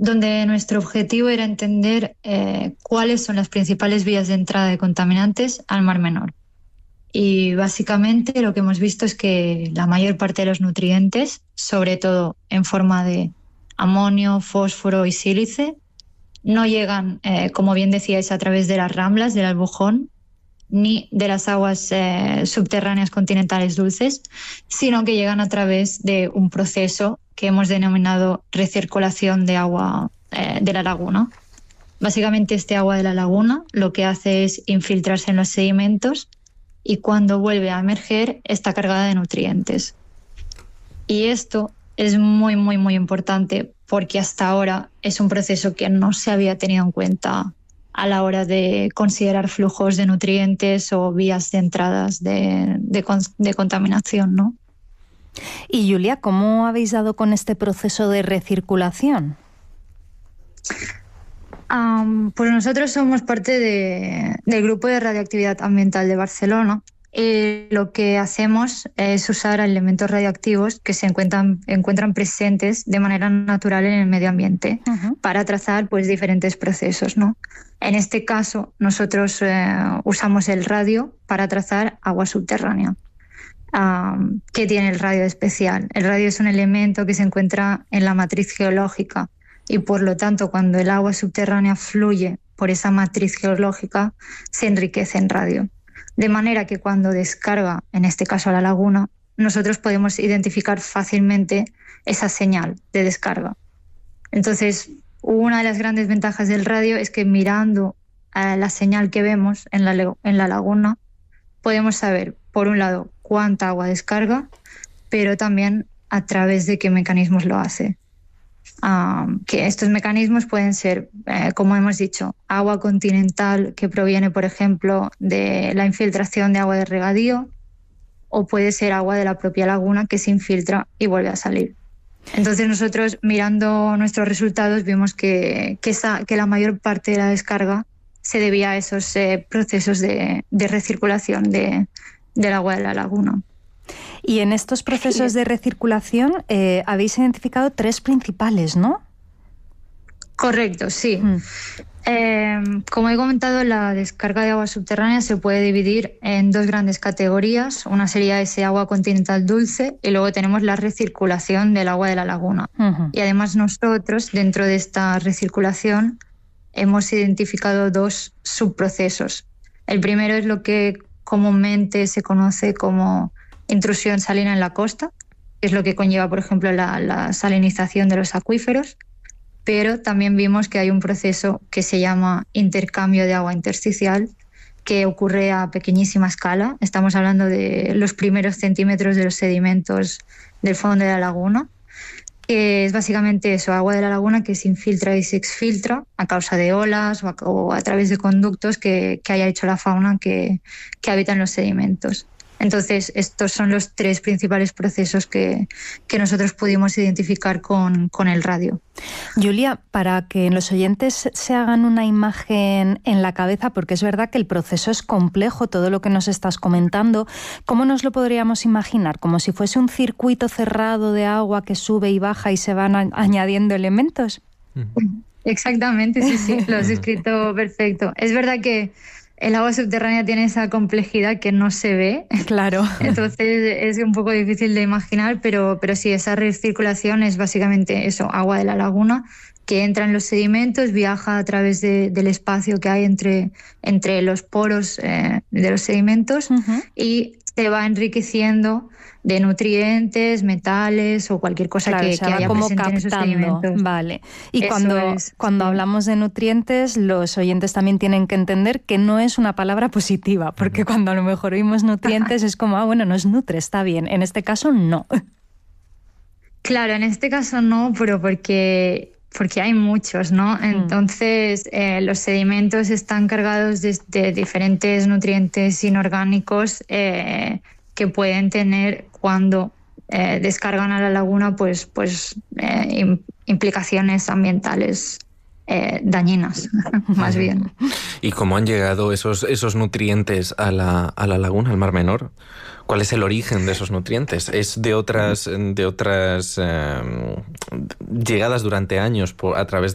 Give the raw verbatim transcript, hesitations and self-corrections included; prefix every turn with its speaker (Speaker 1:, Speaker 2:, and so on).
Speaker 1: donde nuestro objetivo era entender eh, cuáles son las principales vías de entrada de contaminantes al Mar Menor. Y básicamente lo que hemos visto es que la mayor parte de los nutrientes, sobre todo en forma de amonio, fósforo y sílice, no llegan, eh, como bien decíais, a través de las ramblas del Albujón ni de las aguas eh, subterráneas continentales dulces, sino que llegan a través de un proceso que hemos denominado recirculación de agua eh, de la laguna. Básicamente este agua de la laguna lo que hace es infiltrarse en los sedimentos y cuando vuelve a emerger está cargada de nutrientes. Y esto es muy, muy, muy importante porque hasta ahora es un proceso que no se había tenido en cuenta a la hora de considerar flujos de nutrientes o vías de entradas de, de, de contaminación, ¿no?
Speaker 2: Y Julia, ¿cómo habéis dado con este proceso de recirculación?
Speaker 1: Um, pues nosotros somos parte de, del Grupo de Radioactividad Ambiental de Barcelona. Y lo que hacemos es usar elementos radioactivos que se encuentran, encuentran presentes de manera natural en el medio ambiente uh-huh. para trazar pues, diferentes procesos, ¿no? En este caso, nosotros eh, usamos el radio para trazar agua subterránea. Um, ¿Qué tiene el radio especial? El radio es un elemento que se encuentra en la matriz geológica y, por lo tanto, cuando el agua subterránea fluye por esa matriz geológica, se enriquece en radio. De manera que cuando descarga, en este caso a la laguna, nosotros podemos identificar fácilmente esa señal de descarga. Entonces, una de las grandes ventajas del radio es que mirando a la señal que vemos en la, en la laguna, podemos saber, por un lado, cuánta agua descarga, pero también a través de qué mecanismos lo hace. Um, que estos mecanismos pueden ser, eh, como hemos dicho, agua continental que proviene, por ejemplo, de la infiltración de agua de regadío, o puede ser agua de la propia laguna que se infiltra y vuelve a salir. Entonces nosotros, mirando nuestros resultados, vimos que, que, esa, que la mayor parte de la descarga se debía a esos eh, procesos de, de recirculación de, del agua de la laguna.
Speaker 2: Y en estos procesos de recirculación eh, habéis identificado tres principales, ¿no?
Speaker 1: Correcto, sí. Mm. Eh, como he comentado, la descarga de agua subterránea se puede dividir en dos grandes categorías. Una sería ese agua continental dulce y luego tenemos la recirculación del agua de la laguna. Uh-huh. Y además nosotros, dentro de esta recirculación, hemos identificado dos subprocesos. El primero es lo que comúnmente se conoce como intrusión salina en la costa, que es lo que conlleva, por ejemplo, la, la salinización de los acuíferos, pero también vimos que hay un proceso que se llama intercambio de agua intersticial, que ocurre a pequeñísima escala. Estamos hablando de los primeros centímetros de los sedimentos del fondo de la laguna, que es básicamente eso, agua de la laguna que se infiltra y se exfiltra a causa de olas o a, o a través de conductos que, que haya hecho la fauna que, que habita en los sedimentos. Entonces, estos son los tres principales procesos que, que nosotros pudimos identificar con, con el radio.
Speaker 2: Julia, para que los oyentes se hagan una imagen en la cabeza, porque es verdad que el proceso es complejo, todo lo que nos estás comentando, ¿cómo nos lo podríamos imaginar? ¿Como si fuese un circuito cerrado de agua que sube y baja y se van a- añadiendo elementos?
Speaker 1: Exactamente, sí, sí, lo has descrito perfecto. Es verdad que el agua subterránea tiene esa complejidad que no se ve.
Speaker 2: Claro.
Speaker 1: Entonces es un poco difícil de imaginar, pero, pero sí, esa recirculación es básicamente eso, agua de la laguna que entra en los sedimentos, viaja a través de, del espacio que hay entre, entre los poros eh, de los sedimentos uh-huh. y se va enriqueciendo de nutrientes, metales o cualquier cosa
Speaker 2: claro,
Speaker 1: que,
Speaker 2: se
Speaker 1: que
Speaker 2: va
Speaker 1: haya
Speaker 2: como
Speaker 1: presente
Speaker 2: captando.
Speaker 1: En esos sedimentos.
Speaker 2: Vale. Y
Speaker 1: Eso
Speaker 2: cuando,
Speaker 1: es,
Speaker 2: cuando
Speaker 1: sí.
Speaker 2: hablamos de nutrientes, los oyentes también tienen que entender que no es una palabra positiva, porque uh-huh. cuando a lo mejor oímos nutrientes es como, ah, bueno, nos nutre, está bien. En este caso, no.
Speaker 1: Claro, en este caso no, pero porque... porque hay muchos, ¿no? Entonces, eh, los sedimentos están cargados de, de diferentes nutrientes inorgánicos eh, que pueden tener cuando eh, descargan a la laguna, pues, pues eh, implicaciones ambientales eh, dañinas, más bien.
Speaker 3: ¿Y cómo han llegado esos, esos nutrientes a la, a la laguna, al Mar Menor? ¿Cuál es el origen de esos nutrientes? ¿Es de otras, de otras eh, llegadas durante años por, a través